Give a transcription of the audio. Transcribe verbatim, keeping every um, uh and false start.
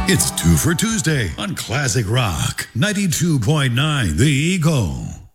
It's Two for Tuesday on Classic Rock ninety-two point nine The Eagle.